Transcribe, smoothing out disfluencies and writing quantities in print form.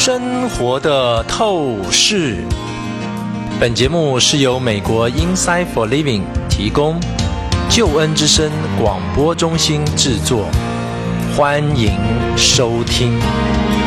生活的透视。本节目是由美国 Insight for Living 提供，救恩之声广播中心制作，欢迎收听。